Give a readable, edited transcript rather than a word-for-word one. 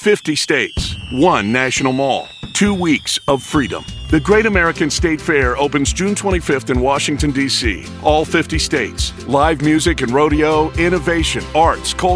50 states, one national mall, 2 weeks of freedom. The Great American State Fair opens June 25th in Washington, D.C. All 50 states. Live music and rodeo, innovation, arts, culture,